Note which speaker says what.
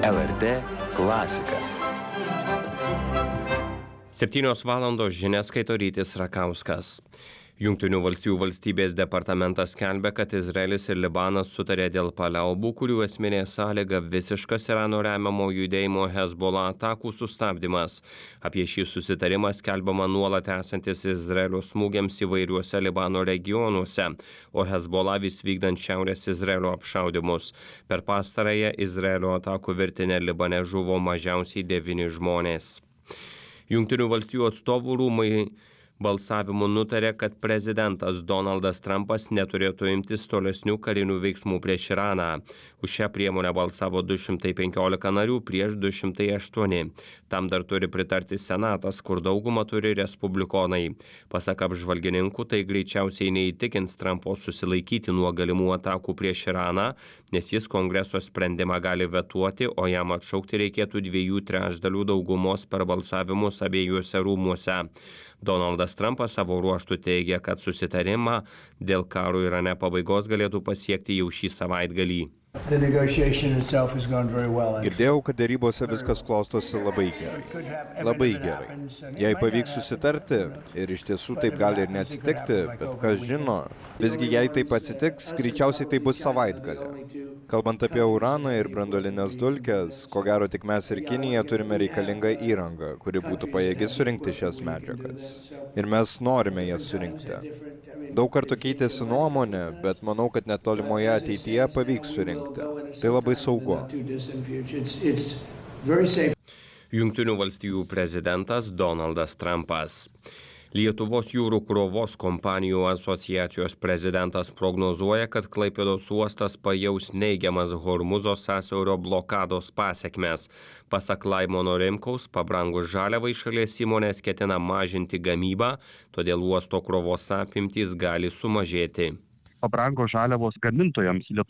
Speaker 1: LRT klasika. 7 valandos žinias skaito Rytis Rakauskas. Jungtinių valstijų valstybės departamentas skelbia, kad Izraelis ir Libanas sutarė dėl paliaubų, kurių esminė sąlyga visiškas Irano remiamo judėjimo Hezbollah atakų sustabdymas. Apie šį susitarimą skelbiama nuolat esantis Izraelio smūgiams įvairiuose Libano regionuose, o Hezbollah vis vykdant šiaurės Izraelio apšaudymus. Per pastarąją Izraelio atakų virtinę Libane žuvo mažiausiai 9 žmonės. Jungtinių valstijų atstovų rūmai balsavimu nutarė, kad prezidentas Donaldas Trumpas neturėtų imtis tolesnių karinių veiksmų prieš Iraną. Už šią priemonę balsavo 215 narių prieš 208. Tam dar turi pritarti Senatas, kur daugumą turi respublikonai. Pasak apžvalgininkų, tai greičiausiai neįtikins Trumpo susilaikyti nuo galimų atakų prieš Iraną, nes jis Kongreso sprendimą gali vetuoti, o jam atšaukti reikėtų 2/3 daugumos per balsavimus abiejuose rūmuose. Donaldas Trumpas savo ruožtu teigia, kad susitarimą dėl karo Irane pabaigos galėtų pasiekti jau šį savaitgalį.
Speaker 2: Girdėjau, kad dėrybose viskas klostosi labai gerai. Labai gerai. Jei pavyks susitarti, ir iš tiesų taip gali ir neatsitikti, bet kas žino, visgi jei taip atsitiks, greičiausiai tai bus savaitgalį. Kalbant apie uraną ir branduolinės dulkes, ko gero tik mes ir Kinija turime reikalingą įrangą, kuri būtų pajėgi surinkti šias medžiagas. Ir mes norime jas surinkti. Daug kartų keitėsi nuomonė, bet manau, kad netolimoje ateityje pavyks surinkti. Tai labai saugu.
Speaker 1: Jungtinių valstijų prezidentas Donaldas Trumpas. Lietuvos jūrų krovos kompanijų asociacijos prezidentas prognozuoja, kad Klaipėdos uostas pajaus neigiamas Hormuzo sąsiaurio blokados pasekmes. Pasak Laimono Rimkaus, pabrangus žaliavai šalies įmonės ketina mažinti gamybą, todėl uosto krovos apimtys gali sumažėti.
Speaker 3: Pabrango žaliavos gamintojams Lietuvos